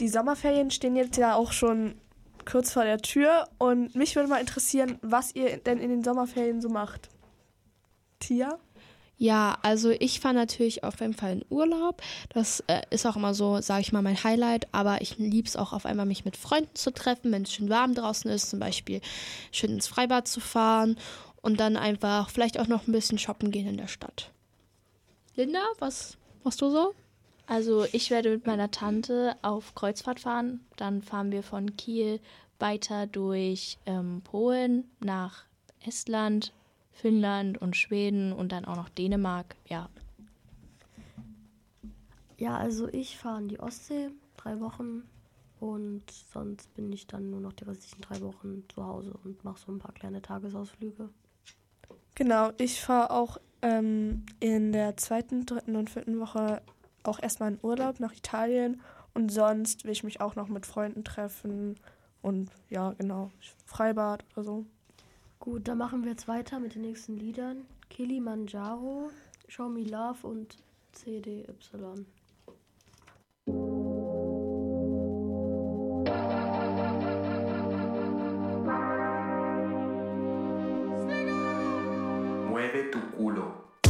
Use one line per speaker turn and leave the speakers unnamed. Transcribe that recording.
Die Sommerferien stehen jetzt ja auch schon kurz vor der Tür und mich würde mal interessieren, was ihr denn in den Sommerferien so macht. Tia?
Ja, also ich fahre natürlich auf jeden Fall in Urlaub. Das ist auch immer so, sage ich mal, mein Highlight. Aber ich liebe es auch auf einmal, mich mit Freunden zu treffen, wenn es schön warm draußen ist. Zum Beispiel schön ins Freibad zu fahren und dann einfach vielleicht auch noch ein bisschen shoppen gehen in der Stadt. Linda, was machst du so?
Also ich werde mit meiner Tante auf Kreuzfahrt fahren. Dann fahren wir von Kiel weiter durch Polen nach Estland, Finnland und Schweden und dann auch noch Dänemark. Ja.
Ja, also ich fahre in die Ostsee 3 Wochen und sonst bin ich dann nur noch die restlichen 3 Wochen zu Hause und mache so ein paar kleine Tagesausflüge.
Genau, ich fahre auch in der 2., 3. und 4. Woche auch erstmal in Urlaub nach Italien und sonst will ich mich auch noch mit Freunden treffen und ja, genau, Freibad oder so.
Gut, dann machen wir jetzt weiter mit den nächsten Liedern. Kilimanjaro, Show Me Love und CDY.
Mueve tu culo.